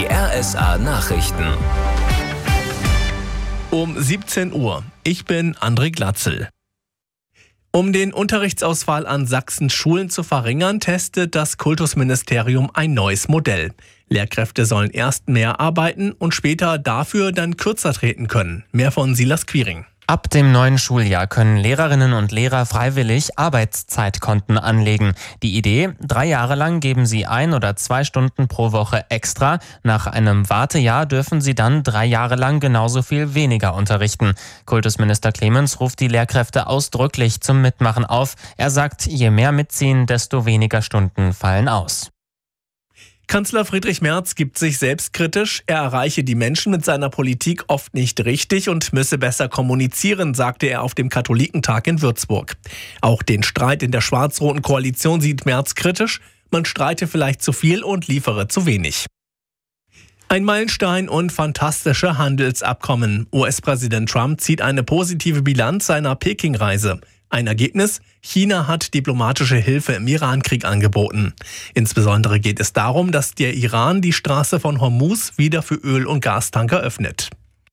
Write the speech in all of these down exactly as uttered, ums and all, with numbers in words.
Die R S A-Nachrichten. Um siebzehn Uhr. Ich bin André Glatzel. Um den Unterrichtsausfall an Sachsens Schulen zu verringern, testet das Kultusministerium ein neues Modell. Lehrkräfte sollen erst mehr arbeiten und später dafür dann kürzer treten können. Mehr von Silas Quiring. Ab dem neuen Schuljahr können Lehrerinnen und Lehrer freiwillig Arbeitszeitkonten anlegen. Die Idee: drei Jahre lang geben sie ein oder zwei Stunden pro Woche extra. Nach einem Wartejahr dürfen sie dann drei Jahre lang genauso viel weniger unterrichten. Kultusminister Clemens ruft die Lehrkräfte ausdrücklich zum Mitmachen auf. Er sagt, je mehr mitziehen, desto weniger Stunden fallen aus. Kanzler Friedrich Merz gibt sich selbstkritisch. Er erreiche die Menschen mit seiner Politik oft nicht richtig und müsse besser kommunizieren, sagte er auf dem Katholikentag in Würzburg. Auch den Streit in der schwarz-roten Koalition sieht Merz kritisch. Man streite vielleicht zu viel und liefere zu wenig. Ein Meilenstein und fantastische Handelsabkommen. U S-Präsident Trump zieht eine positive Bilanz seiner Peking-Reise. Ein Ergebnis: China hat diplomatische Hilfe im Iran-Krieg angeboten. Insbesondere geht es darum, dass der Iran die Straße von Hormuz wieder für Öl- und Gastanker öffnet.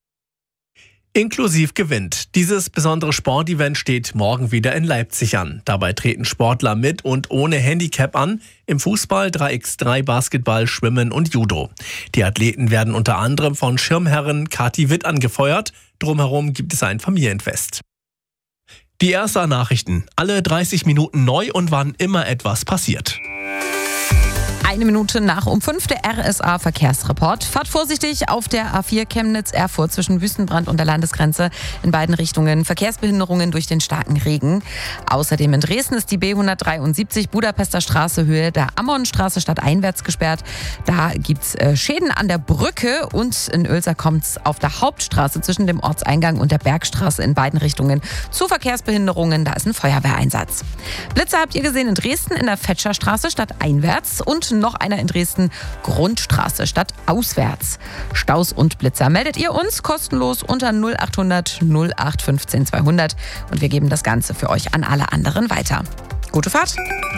Inklusiv gewinnt. Dieses besondere Sportevent steht morgen wieder in Leipzig an. Dabei treten Sportler mit und ohne Handicap an. Im Fußball, drei gegen drei, Basketball, Schwimmen und Judo. Die Athleten werden unter anderem von Schirmherrin Kathi Witt angefeuert. Drumherum gibt es ein Familienfest. Die R S A-Nachrichten. Alle dreißig Minuten neu und wann immer etwas passiert. Eine Minute nach um fünf der R S A-Verkehrsreport. Fahrt vorsichtig auf der A vier Chemnitz-Erfurt zwischen Wüstenbrand und der Landesgrenze. In beiden Richtungen Verkehrsbehinderungen durch den starken Regen. Außerdem in Dresden ist die B hundertdreiundsiebzig Budapester Straße Höhe der Ammonstraße stadteinwärts gesperrt. Da gibt es äh, Schäden an der Brücke und in Oelsa kommt es auf der Hauptstraße zwischen dem Ortseingang und der Bergstraße in beiden Richtungen zu Verkehrsbehinderungen. Da ist ein Feuerwehreinsatz. Blitze habt ihr gesehen in Dresden in der Fetscherstraße stadteinwärts und noch einer in Dresden Grundstraße statt auswärts. Staus und Blitzer meldet ihr uns kostenlos unter null achthundert null acht fünfzehn zweihundert und wir geben das Ganze für euch an alle anderen weiter. Gute Fahrt!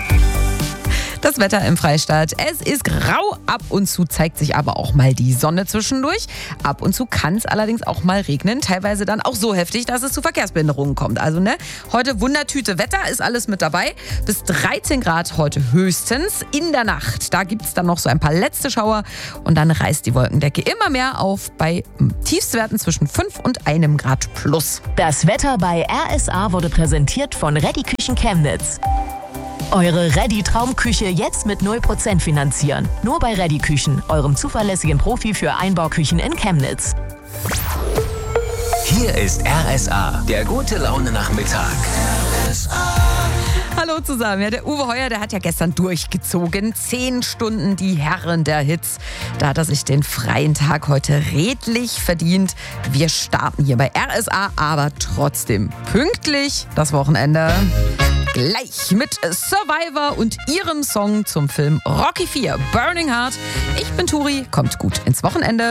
Das Wetter im Freistaat. Es ist grau, ab und zu zeigt sich aber auch mal die Sonne zwischendurch. Ab und zu kann es allerdings auch mal regnen, teilweise dann auch so heftig, dass es zu Verkehrsbehinderungen kommt. Also ne, heute Wundertüte Wetter, ist alles mit dabei. Bis dreizehn Grad heute höchstens. In der Nacht, da gibt es dann noch so ein paar letzte Schauer und dann reißt die Wolkendecke immer mehr auf bei Tiefstwerten zwischen fünf und einem Grad plus. Das Wetter bei R S A wurde präsentiert von Reddy Küchen Chemnitz. Eure Reddy Traumküche jetzt mit null Prozent finanzieren. Nur bei Reddy Küchen, eurem zuverlässigen Profi für Einbauküchen in Chemnitz. Hier ist R S A, der gute Laune-Nachmittag. R S A. Hallo zusammen. Ja, der Uwe Heuer, der hat ja gestern durchgezogen. Zehn Stunden die Herren der Hits. Da hat er sich den freien Tag heute redlich verdient. Wir starten hier bei R S A, aber trotzdem pünktlich das Wochenende. Gleich mit Survivor und ihrem Song zum Film Rocky vier, Burning Heart. Ich bin Turi, kommt gut ins Wochenende.